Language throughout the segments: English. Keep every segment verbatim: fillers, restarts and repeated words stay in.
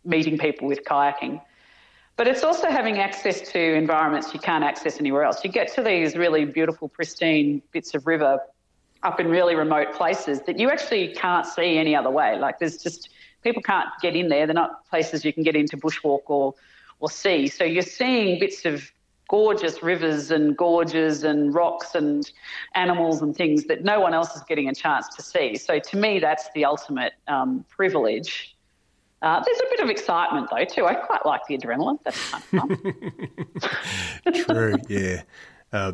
meeting people with kayaking. But it's also having access to environments you can't access anywhere else. You get to these really beautiful, pristine bits of river up in really remote places that you actually can't see any other way. Like there's just, people can't get in there. They're not places you can get into bushwalk or, or see. So you're seeing bits of gorgeous rivers and gorges and rocks and animals and things that no one else is getting a chance to see. So to me, that's the ultimate um, privilege. Uh, there's a bit of excitement though too. I quite like the adrenaline. That's kind of fun. True, yeah. Uh,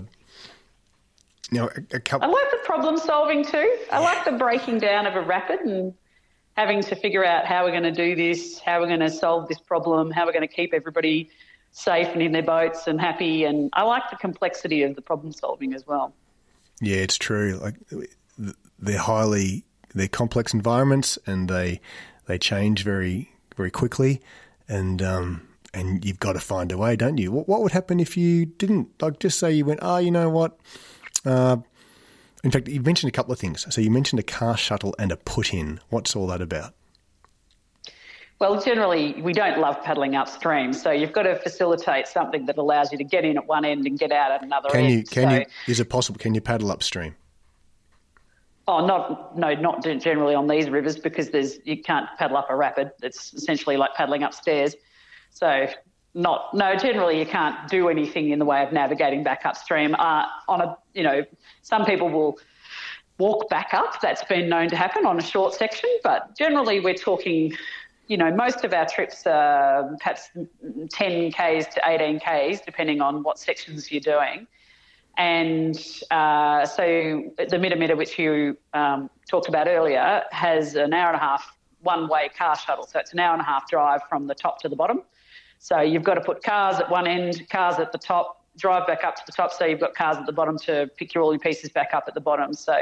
now, a, a couple. I like the problem solving too. I like the breaking down of a rapid and having to figure out how we're going to do this, how we're going to solve this problem, how we're going to keep everybody safe and in their boats and happy. And I like the complexity of the problem solving as well. Yeah, it's true. Like they're highly, they're complex environments and they. They change very, very quickly, and um, and you've got to find a way, don't you? What, what would happen if you didn't? Like, just say you went, oh, you know what? Uh, in fact, you mentioned a couple of things. So you mentioned a car shuttle and a put-in. What's all that about? Well, generally, we don't love paddling upstream, so you've got to facilitate something that allows you to get in at one end and get out at another can end. You, can so, you? Is it possible? Can you paddle upstream? Oh, not no, not generally on these rivers because there's you can't paddle up a rapid. It's essentially like paddling upstairs. So not no, generally you can't do anything in the way of navigating back upstream. Uh, on a you know, some people will walk back up. That's been known to happen on a short section, but generally we're talking, you know, most of our trips are perhaps ten kays to eighteen kays, depending on what sections you're doing. And uh, so the Mitamita, which you um, talked about earlier, has an hour and a half one-way car shuttle. So it's an hour and a half drive from the top to the bottom. So you've got to put cars at one end, cars at the top, drive back up to the top, so you've got cars at the bottom to pick your all your pieces back up at the bottom. So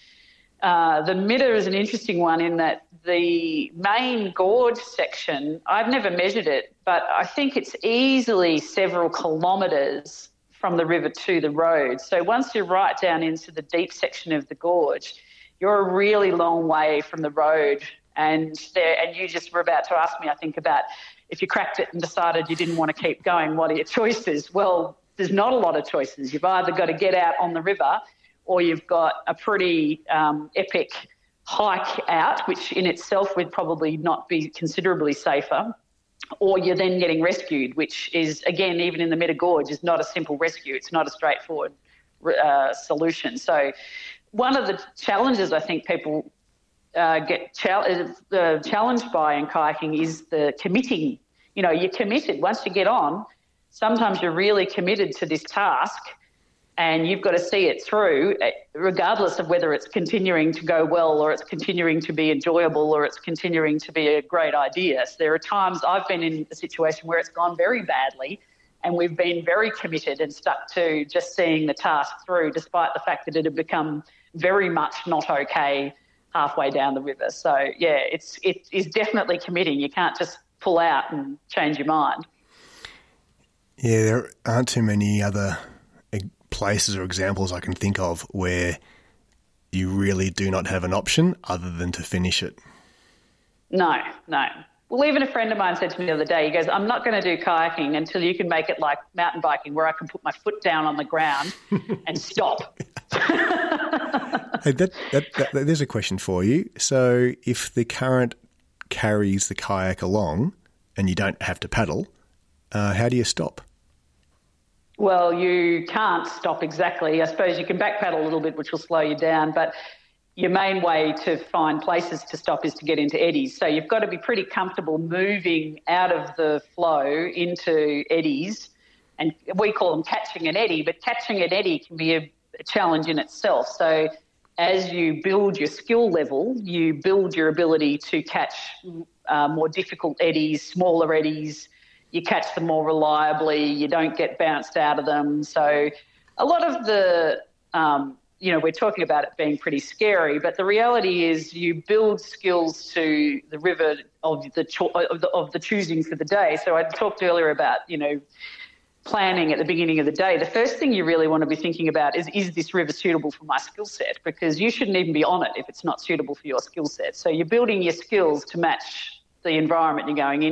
uh, the Mita is an interesting one in that the main gorge section, I've never measured it, but I think it's easily several kilometres from the river to the road. So once you're right down into the deep section of the gorge, you're a really long way from the road. And there, and you just were about to ask me, I think, about if you cracked it and decided you didn't want to keep going, what are your choices? Well, there's not a lot of choices. You've either got to get out on the river or you've got a pretty um, epic hike out, which in itself would probably not be considerably safer. Or you're then getting rescued, which is, again, even in the Mita Gorge, is not a simple rescue. It's not a straightforward uh, solution. So one of the challenges I think people uh, get chal- uh, challenged by in kayaking is the committing. You know, you're committed. Once you get on, sometimes you're really committed to this task and you've got to see it through, regardless of whether it's continuing to go well or it's continuing to be enjoyable or it's continuing to be a great idea. So there are times I've been in a situation where it's gone very badly and we've been very committed and stuck to just seeing the task through, despite the fact that it had become very much not okay halfway down the river. So, yeah, it's it is definitely committing. You can't just pull out and change your mind. Yeah, there aren't too many other places or examples I can think of where you really do not have an option other than to finish it. No, no. Well, even a friend of mine said to me the other day, he goes, I'm not going to do kayaking until you can make it like mountain biking where I can put my foot down on the ground and stop. Hey, that, that, that, there's a question for you. So if the current carries the kayak along and you don't have to paddle, uh, how do you stop? Well, you can't stop exactly. I suppose you can back paddle a little bit, which will slow you down, but your main way to find places to stop is to get into eddies. So you've got to be pretty comfortable moving out of the flow into eddies, and we call them catching an eddy, but catching an eddy can be a, a challenge in itself. So as you build your skill level, you build your ability to catch uh, more difficult eddies, smaller eddies. You catch them more reliably, you don't get bounced out of them. So a lot of the, um, you know, we're talking about it being pretty scary, but the reality is you build skills to the river of the, cho- of the, of the choosing for the day. So I talked earlier about, you know, planning at the beginning of the day. The first thing you really want to be thinking about is, is this river suitable for my skill set? Because you shouldn't even be on it if it's not suitable for your skill set. So you're building your skills to match the environment you're going